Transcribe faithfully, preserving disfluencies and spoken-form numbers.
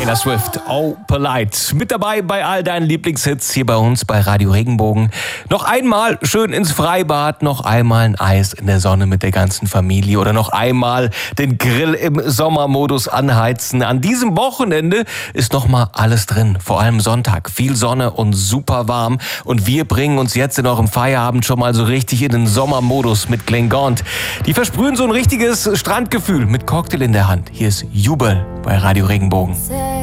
Taylor Swift, Oh Polite. Mit dabei bei all deinen Lieblingshits hier bei uns bei Radio Regenbogen. Noch einmal schön ins Freibad, noch einmal ein Eis in der Sonne mit der ganzen Familie oder noch einmal den Grill im Sommermodus anheizen. An diesem Wochenende ist noch mal alles drin, vor allem Sonntag. Viel Sonne und super warm. Und wir bringen uns jetzt in eurem Feierabend schon mal so richtig in den Sommermodus mit Glen Gaunt. Die versprühen so ein richtiges Strandgefühl mit Cocktail in der Hand. Hier ist Jubel bei Radio Regenbogen.